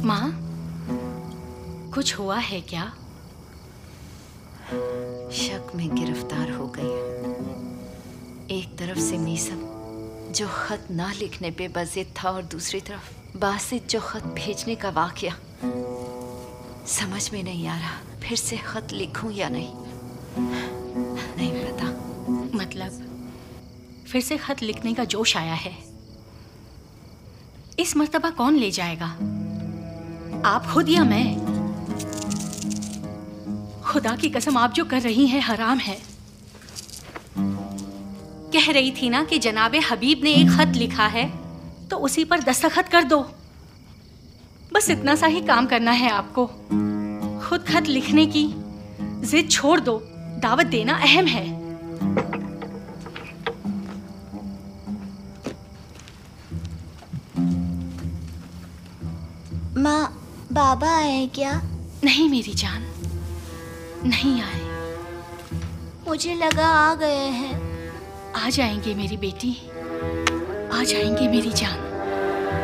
माँ, कुछ हुआ है क्या? शक में गिरफ्तार हो गई। एक तरफ से मीसम जो खत ना लिखने पे बज़िद था और दूसरी तरफ बासित जो खत भेजने का वाकया। समझ में नहीं आ रहा फिर से खत लिखूं या नहीं पता। मतलब फिर से खत लिखने का जोश आया है। इस मर्तबा कौन ले जाएगा, आप खुद या मैं? खुदा की कसम, आप जो कर रही हैं हराम है। कह रही थी ना कि जनाबे हबीब ने एक खत लिखा है तो उसी पर दस्तखत कर दो। बस इतना सा ही काम करना है आपको। खुद खत लिखने की जिद छोड़ दो, दावत देना अहम है। माँ, बाबा आए क्या? नहीं मेरी जान, नहीं आए। मुझे लगा आ गए हैं। आ जाएंगे मेरी बेटी, आ जाएंगे मेरी जान।